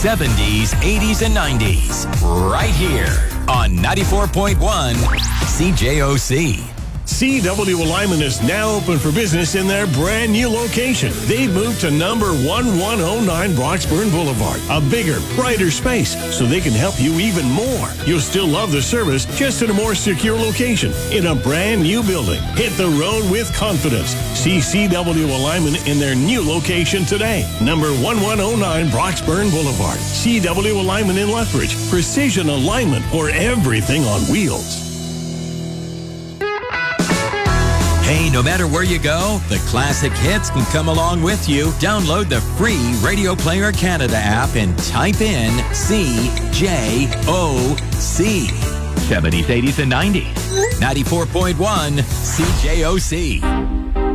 70s, 80s, and 90s. Right here on 94.1 CJOC. CW Alignment is now open for business in their brand new location. They've moved to number 1109 Broxburn Boulevard, a bigger, brighter space, so they can help you even more. You'll still love the service, just in a more secure location, in a brand new building. Hit the road with confidence. See CW Alignment in their new location today. Number 1109 Broxburn Boulevard. CW Alignment in Lethbridge. Precision alignment for everything on wheels. Hey, no matter where you go, the classic hits can come along with you. Download the free Radio Player Canada app and type in CJOC. 70s, 80s, and 90s. 94.1 CJOC.